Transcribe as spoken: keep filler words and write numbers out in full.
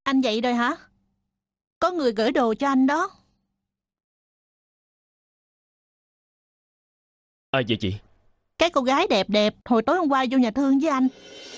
Anh dậy rồi hả? Có người gửi đồ cho anh đó. À vậy chị. Cái cô gái đẹp đẹp hồi tối hôm qua vô nhà thương với anh.